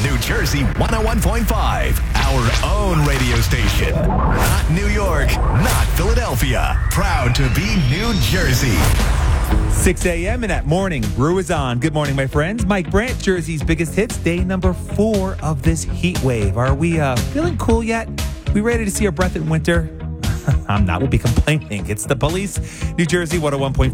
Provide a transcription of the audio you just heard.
New Jersey 101.5, our own radio station. Not New York, not Philadelphia. Proud to be New Jersey. 6 a.m. and that morning, Brew is on. Good morning, my friends. Mike Brandt, Jersey's biggest hits, day number 4 of this heat wave. Are we feeling cool yet? We ready to see our breath in winter? I'm not. We'll be complaining. It's the Police, New Jersey 101.5